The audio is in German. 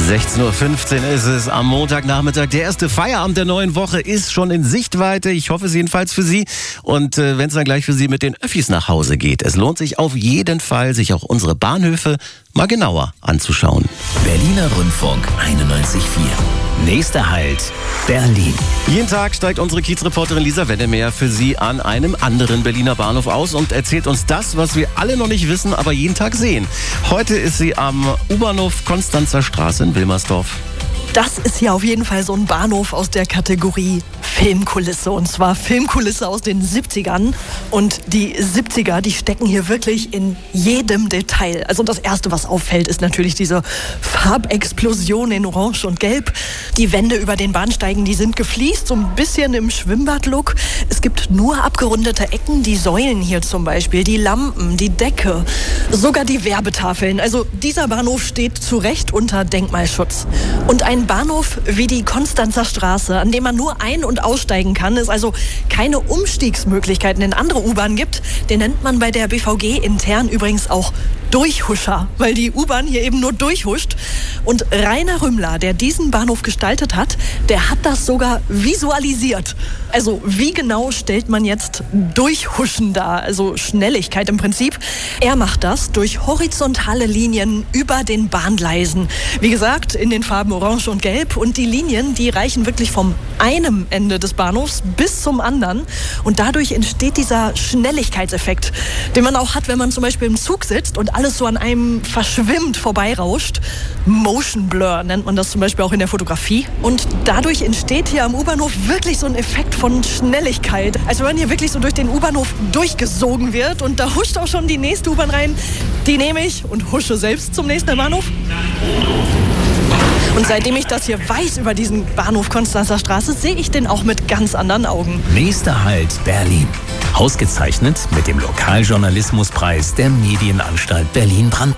16:15 Uhr ist es am Montagnachmittag. Der erste Feierabend der neuen Woche ist schon in Sichtweite. Ich hoffe es jedenfalls für Sie. Und wenn es dann gleich für Sie mit den Öffis nach Hause geht, es lohnt sich auf jeden Fall, sich auch unsere Bahnhöfe mal genauer anzuschauen. Berliner Rundfunk 91.4. Nächster Halt, Berlin. Jeden Tag steigt unsere Kiezreporterin Lisa Wennemeyer für Sie an einem anderen Berliner Bahnhof aus und erzählt uns das, was wir alle noch nicht wissen, aber jeden Tag sehen. Heute ist sie am U-Bahnhof Konstanzer Straße in Wilmersdorf. Das ist hier auf jeden Fall so ein Bahnhof aus der Kategorie Filmkulisse. Und zwar Filmkulisse aus den 70ern. Und die 70er, die stecken hier wirklich in jedem Detail. Also das Erste, was auffällt, ist natürlich diese Farbexplosion in Orange und Gelb. Die Wände über den Bahnsteigen, die sind gefliest, so ein bisschen im Schwimmbadlook. Es gibt nur abgerundete Ecken, die Säulen hier zum Beispiel, die Lampen, die Decke, sogar die Werbetafeln. Also dieser Bahnhof steht zu Recht unter Denkmalschutz. Und ein Bahnhof wie die Konstanzer Straße, an dem man nur ein- und aussteigen kann, es also keine Umstiegsmöglichkeiten in andere U-Bahnen gibt, den nennt man bei der BVG intern übrigens auch Durchhuscher, weil die U-Bahn hier eben nur durchhuscht. Und Rainer Rümmler, der diesen Bahnhof gestaltet hat, der hat das sogar visualisiert. Also wie genau stellt man jetzt Durchhuschen dar? Also Schnelligkeit im Prinzip. Er macht das durch horizontale Linien über den Bahngleisen. Wie gesagt, in den Farben Orange und Gelb. Und die Linien, die reichen wirklich vom einem Ende des Bahnhofs bis zum anderen. Und dadurch entsteht dieser Schnelligkeitseffekt, den man auch hat, wenn man zum Beispiel im Zug sitzt und alles so an einem verschwimmt vorbeirauscht. Motion Blur nennt man das zum Beispiel auch in der Fotografie. Und dadurch entsteht hier am U-Bahnhof wirklich so ein Effekt von Schnelligkeit. Also wenn hier wirklich so durch den U-Bahnhof durchgesogen wird und da huscht auch schon die nächste U-Bahn rein, die nehme ich und husche selbst zum nächsten Bahnhof. Und seitdem ich das hier weiß über diesen Bahnhof Konstanzer Straße, sehe ich den auch mit ganz anderen Augen. Nächster Halt, Berlin. Ausgezeichnet mit dem Lokaljournalismuspreis der Medienanstalt Berlin-Brandenburg.